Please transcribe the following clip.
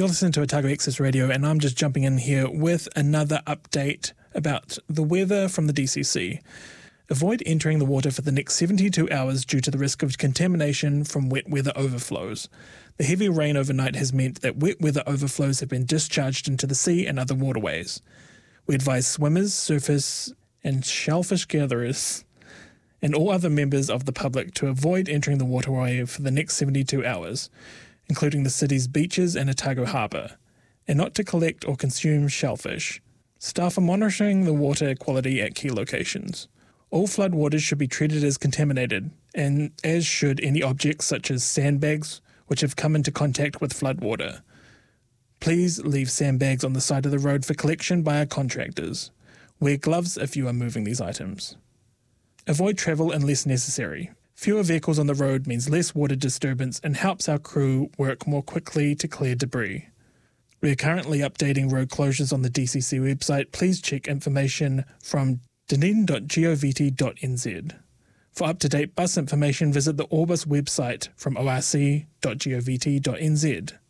You're listening to Otago Access Radio, and I'm just jumping in here with another update about the weather from the DCC. Avoid entering the water for the next 72 hours due to the risk of contamination from wet weather overflows. The heavy rain overnight has meant that wet weather overflows have been discharged into the sea and other waterways. We advise swimmers, surfers, and shellfish gatherers and all other members of the public to avoid entering the waterway for the next 72 hours, including the city's beaches and Otago Harbour, and not to collect or consume shellfish. Staff are monitoring the water quality at key locations. All floodwaters should be treated as contaminated, and as should any objects such as sandbags which have come into contact with floodwater. Please leave sandbags on the side of the road for collection by our contractors. Wear gloves if you are moving these items. Avoid travel unless necessary. Fewer vehicles on the road means less water disturbance and helps our crew work more quickly to clear debris. We are currently updating road closures on the DCC website. Please check information from dunedin.govt.nz. For up-to-date bus information, visit the Orbus website from orc.govt.nz.